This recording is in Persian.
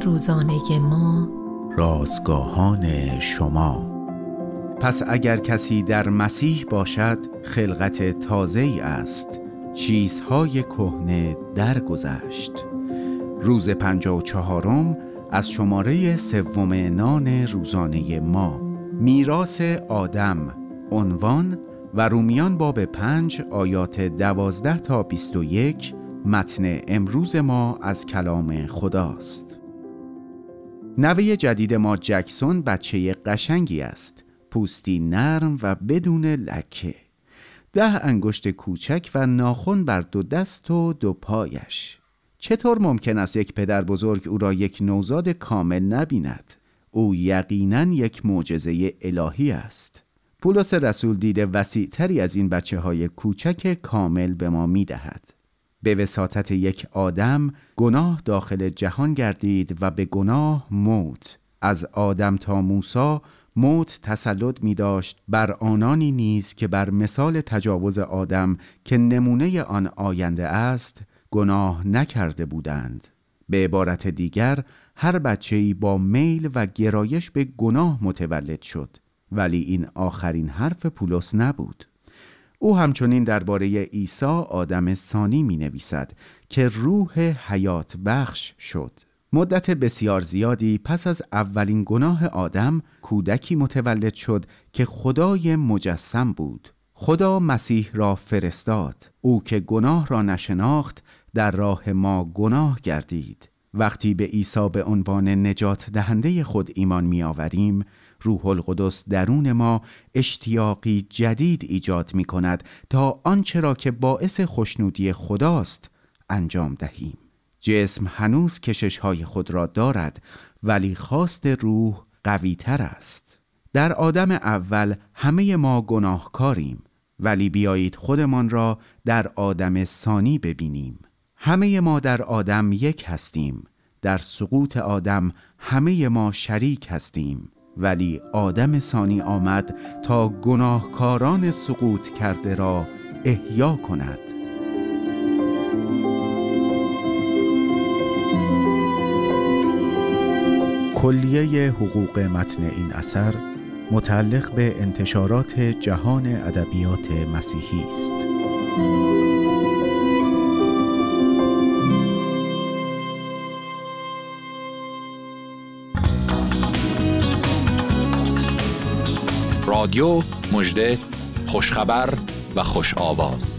روزانه ما، رازگاهان شما. پس اگر کسی در مسیح باشد خلقت تازه‌ای است، چیزهای کهنه درگذشت. روز 54 از شماره 3 نان روزانه ما، میراث آدم. عنوان و رومیان باب 5 آیات 12 تا 21. متن امروز ما از کلام خداست. نوه جدید ما جکسون بچه قشنگی است، پوستی نرم و بدون لکه، 10 انگشت کوچک و ناخن بر 2 دست و 2 پایش. چطور ممکن است یک پدر بزرگ او را یک نوزاد کامل نبیند؟ او یقیناً یک معجزه الهی است. پولس رسول دیده وسیع‌تری از این بچه‌های کوچک کامل به ما می‌دهد. به وساطت یک آدم گناه داخل جهان گردید و به گناه موت. از آدم تا موسی موت تسلط می داشت بر آنانی نیز که بر مثال تجاوز آدم که نمونه آن آینده است گناه نکرده بودند. به عبارت دیگر هر بچه‌ای با میل و گرایش به گناه متولد شد. ولی این آخرین حرف پولس نبود. او همچنین درباره عیسی آدم ثانی می نویسد که روح حیات بخش شد. مدت بسیار زیادی پس از اولین گناه آدم کودکی متولد شد که خدای مجسم بود. خدا مسیح را فرستاد. او که گناه را نشناخت در راه ما گناه گردید. وقتی به عیسی به عنوان نجات دهنده خود ایمان می آوریم، روح القدس درون ما اشتیاقی جدید ایجاد می کند تا آنچه را که باعث خوشنودی خداست انجام دهیم. جسم هنوز کشش‌های خود را دارد، ولی خواست روح قوی تر است. در آدم اول همه ما گناهکاریم، ولی بیایید خودمان را در آدم ثانی ببینیم. همه ما در آدم یک هستیم. در سقوط آدم همه ما شریک هستیم، ولی آدم ثانی آمد تا گناهکاران سقوط کرده را احیا کند. کلیه حقوق متن این اثر متعلق به انتشارات جهان ادبیات مسیحی است. رادیو، مژده، خوشخبر و خوش آواز.